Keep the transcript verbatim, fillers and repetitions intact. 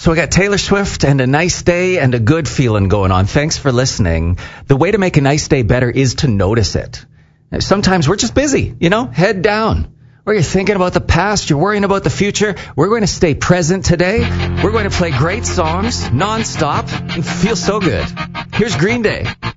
So we got Taylor Swift and a nice day and a good feeling going on. Thanks for listening. The way to make a nice day better is to notice it. Sometimes we're just busy, you know, head down. Or you're thinking about the past, you're worrying about the future. We're going to stay present today. We're going to play great songs nonstop and feel so good. Here's Green Day.